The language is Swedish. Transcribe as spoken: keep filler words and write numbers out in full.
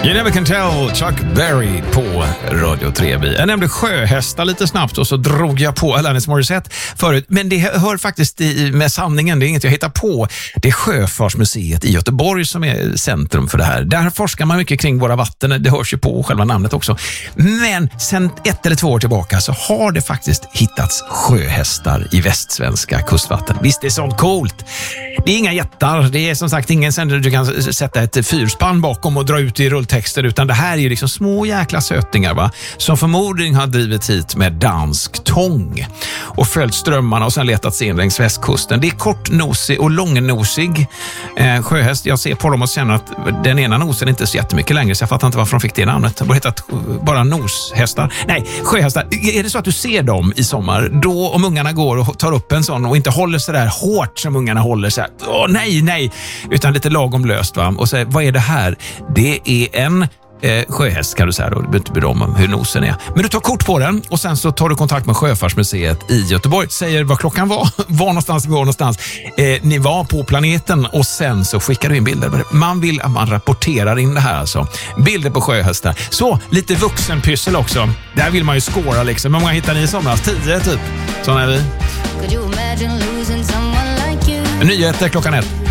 You never can tell, Chuck Berry på Radio tre B. Jag nämnde sjöhästar lite snabbt och så drog jag på Alanis Morissette förut. Men det hör faktiskt i, med sanningen, det är inget jag hittar på. Det är Sjöfartsmuseet i Göteborg som är centrum för det här. Där forskar man mycket kring våra vatten, det hörs ju på själva namnet också. Men sen ett eller två år tillbaka så har det faktiskt hittats sjöhästar i västsvenska kustvatten. Visst, det är sånt coolt. Det är inga jättar, det är som sagt ingen sändare du kan sätta ett fyrspann bakom och dra ut i rulltexter, utan det här är ju liksom små jäkla sötingar, va? Som förmodligen har drivit hit med dansk tång och följt strömmarna och sen letat sig in längs västkusten. Det är kortnosig och långnosig eh, sjöhäst. Jag ser på dem och känner att den ena nosen inte är så jättemycket längre, så jag fattar inte varför de fick det namnet. De har hittat bara noshästar. Nej, sjöhästar. Är det så att du ser dem i sommar, då om ungarna går och tar upp en sån och inte håller så där hårt som ungarna håller så här, åh nej, nej, utan lite lagom löst, va? Och säger, vad är det här? Det är en eh, sjöhäst, kan du säga då. Du behöver inte bry dig om hur nosen är. Men du tar kort på den och sen så tar du kontakt med Sjöfartsmuseet i Göteborg. Säger vad klockan var, var någonstans vi var någonstans. Eh, ni var på planeten och sen så skickar du in bilder. Man vill att man rapporterar in det här alltså. Bilder på sjöhästar. Så, lite vuxenpyssel också. Där vill man ju skåra liksom. Hur många hittar ni i somras? Tio typ. Så är vi. Nyheter klockan ett.